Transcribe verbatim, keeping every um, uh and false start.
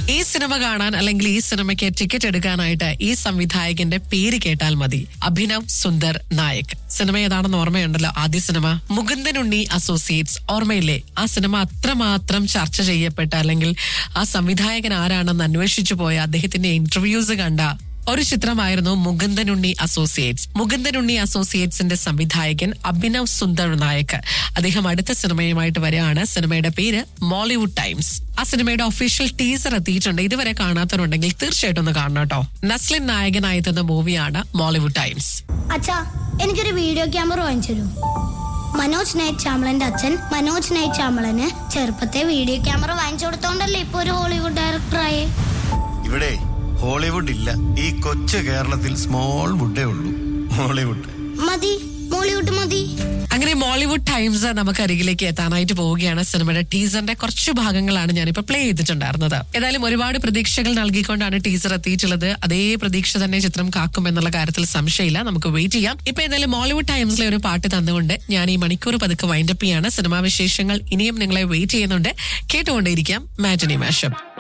ഈ സിനിമ കാണാൻ അല്ലെങ്കിൽ ഈ സിനിമയ്ക്ക് ടിക്കറ്റ് എടുക്കാനായിട്ട് ഈ സംവിധായകന്റെ പേര് കേട്ടാൽ മതി. അഭിനവ് സുന്ദർ നായക്. സിനിമ ഏതാണെന്ന് ഓർമ്മയുണ്ടല്ലോ, ആദ്യ സിനിമ മുകുന്ദനുണ്ണി അസോസിയേറ്റ്സ്. ഓർമ്മയില്ലേ? ആ സിനിമ അത്രമാത്രം ചർച്ച ചെയ്യപ്പെട്ട, അല്ലെങ്കിൽ ആ സംവിധായകൻ ആരാണെന്ന് അന്വേഷിച്ചു പോയ, അദ്ദേഹത്തിന്റെ ഇന്റർവ്യൂസ് കണ്ട ഒരു ചിത്രമായിരുന്നു മുകുന്ദനുണ്ണി അസോസിയേറ്റ്സ്. മുകുന്ദനുണ്ണി അസോസിയേറ്റ്സിന്റെ സംവിധായകൻ അഭിനവ് സുന്ദർ നായക്. അദ്ദേഹം അടുത്ത സിനിമയുമായിട്ട് വരികയാണ്. സിനിമയുടെ പേര് മോളിവുഡ് ടൈംസ്. ആ സിനിമയുടെ ഒഫീഷ്യൽ ടീസർ എത്തിയിട്ടുണ്ട്. ഇതുവരെ കാണാത്തവരുണ്ടെങ്കിൽ തീർച്ചയായിട്ടും ഒന്ന് കാണണം കേട്ടോ. നസ്ലിൻ നായകനായെത്തുന്ന മൂവിയാണ് മോളിവുഡ് ടൈംസ്. അച്ഛാ, എനിക്കൊരു വീഡിയോ ക്യാമറ വാങ്ങിച്ചു തരൂ. മനോജ് നൈറ്റ് ചാമളന്റെ അച്ഛൻ മനോജ് നൈറ്റ് ചാമളന് ചെറുപ്പത്തെ വീഡിയോ ക്യാമറ വാങ്ങിച്ചു കൊടുത്തോണ്ടല്ലേ ഇപ്പൊ ഒരു ഹോളിവുഡ് ഡയറക്ടറായി. ഇവിടെ ഹോളിവുഡ് ഇല്ല, ഈ കൊച്ചു കേരളത്തിൽ സ്മോൾ വുഡേ ഉള്ളൂ. ഹോളിവുഡ് മതി, മോളിവുഡ് മതി. അങ്ങനെ മോളിവുഡ് ടൈംസ് നമുക്ക് അരികിലേക്ക് എത്താനായിട്ട് പോവുകയാണ്. സിനിമയുടെ ടീസറിന്റെ കുറച്ച് ഭാഗങ്ങളാണ് ഞാനിപ്പോ പ്ലേ ചെയ്തിട്ടുണ്ടായിരുന്നത്. ഏതായാലും ഒരുപാട് പ്രതീക്ഷകൾ നൽകിക്കൊണ്ടാണ് ടീസർ എത്തിയിട്ടുള്ളത്. അതേ പ്രതീക്ഷ തന്നെ ചിത്രം കാക്കും എന്നുള്ള കാര്യത്തിൽ സംശയമില്ല. നമുക്ക് വെയിറ്റ് ചെയ്യാം. ഇപ്പൊ ഏതായാലും മോളിവുഡ് ടൈംസിലെ ഒരു പാട്ട് തന്നുകൊണ്ട് ഞാൻ ഈ മണിക്കൂർ പതുക്കെ വൈൻഡപ്പ് ചെയ്യാണ്. സിനിമാ വിശേഷങ്ങൾ ഇനിയും നിങ്ങളെ വെയിറ്റ് ചെയ്യുന്നുണ്ട്. കേട്ടുകൊണ്ടേയിരിക്കാം മാറ്റിനി മാഷപ്പ്.